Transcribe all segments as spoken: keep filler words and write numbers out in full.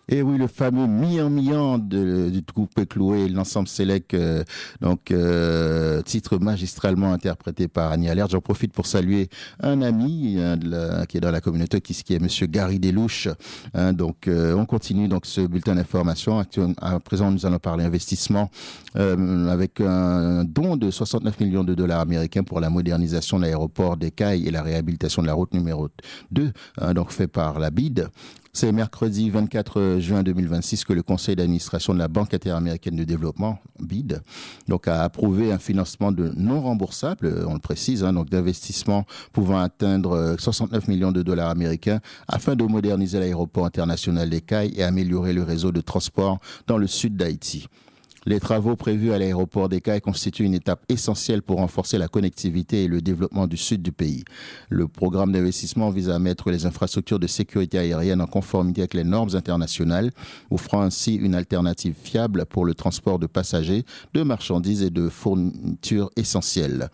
Et oui, le fameux Mian Mian de, du groupe Cloué, l'ensemble Select, euh, donc euh, titre magistralement interprété par Annie Alert. J'en profite pour saluer un ami hein, de la, qui est dans la communauté, qui, qui est Monsieur Gary Delouche. Hein, donc euh, on continue donc ce bulletin d'information. À présent, nous allons parler investissement euh, avec un don de soixante-neuf millions de dollars américains pour la modernisation de l'aéroport d'Écailles et la réhabilitation de la route numéro deux, hein, donc fait par la B I D. C'est mercredi vingt-quatre juin deux mille vingt-six que le conseil d'administration de la Banque interaméricaine de développement, B I D, donc a approuvé un financement de non remboursable, on le précise, hein, donc d'investissement pouvant atteindre soixante-neuf millions de dollars américains afin de moderniser l'aéroport international d'Écailles et améliorer le réseau de transport dans le sud d'Haïti. Les travaux prévus à l'aéroport d'Écailles constituent une étape essentielle pour renforcer la connectivité et le développement du sud du pays. Le programme d'investissement vise à mettre les infrastructures de sécurité aérienne en conformité avec les normes internationales, offrant ainsi une alternative fiable pour le transport de passagers, de marchandises et de fournitures essentielles.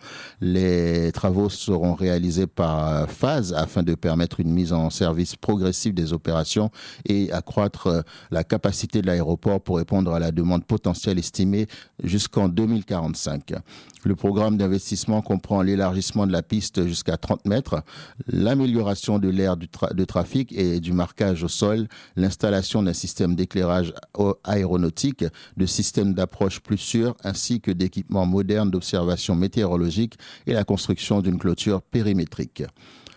Les travaux seront réalisés par phase afin de permettre une mise en service progressive des opérations et accroître la capacité de l'aéroport pour répondre à la demande potentielle estimé jusqu'en deux mille quarante-cinq. Le programme d'investissement comprend l'élargissement de la piste jusqu'à trente mètres, l'amélioration de l'aire du tra- de trafic et du marquage au sol, l'installation d'un système d'éclairage aéronautique, de systèmes d'approche plus sûrs, ainsi que d'équipements modernes d'observation météorologique et la construction d'une clôture périmétrique.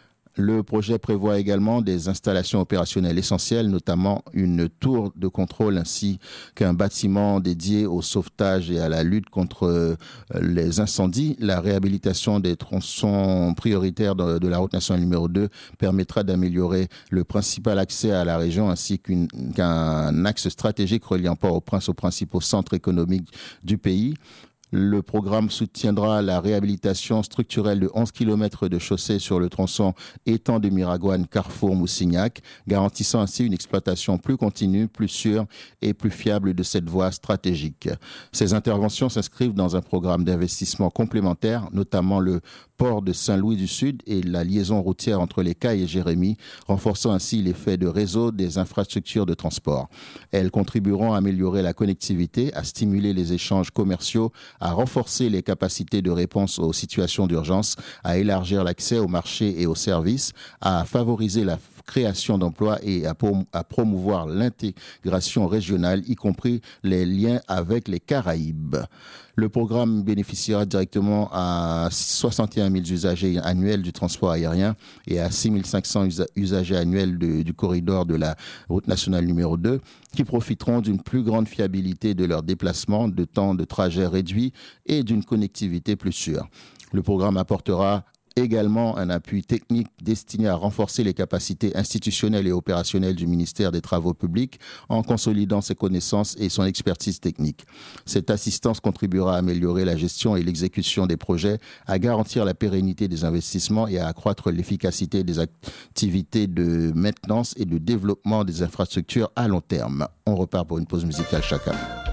Le projet prévoit également des installations opérationnelles essentielles, notamment une tour de contrôle ainsi qu'un bâtiment dédié au sauvetage et à la lutte contre les incendies. La réhabilitation des tronçons prioritaires de, de la route nationale numéro deux permettra d'améliorer le principal accès à la région ainsi qu'une, qu'un axe stratégique reliant Port-au-Prince aux principaux centres économiques du pays. Le programme soutiendra la réhabilitation structurelle de onze kilomètres de chaussée sur le tronçon étang de Miragoâne, Carrefour, Moussignac, garantissant ainsi une exploitation plus continue, plus sûre et plus fiable de cette voie stratégique. Ces interventions s'inscrivent dans un programme d'investissement complémentaire, notamment le port de Saint-Louis-du-Sud et la liaison routière entre l'Écailles et Jérémie, renforçant ainsi l'effet de réseau des infrastructures de transport. Elles contribueront à améliorer la connectivité, à stimuler les échanges commerciaux, à renforcer les capacités de réponse aux situations d'urgence, à élargir l'accès aux marchés et aux services, à favoriser la création d'emplois et à, prom- à promouvoir l'intégration régionale, y compris les liens avec les Caraïbes. Le programme bénéficiera directement à soixante et un mille usagers annuels du transport aérien et à six mille cinq cents usa- usagers annuels de, du corridor de la route nationale numéro deux qui profiteront d'une plus grande fiabilité de leurs déplacements, de temps de trajet réduit et d'une connectivité plus sûre. Le programme apportera également un appui technique destiné à renforcer les capacités institutionnelles et opérationnelles du ministère des Travaux publics en consolidant ses connaissances et son expertise technique. Cette assistance contribuera à améliorer la gestion et l'exécution des projets, à garantir la pérennité des investissements et à accroître l'efficacité des activités de maintenance et de développement des infrastructures à long terme. On repart pour une pause musicale chacun.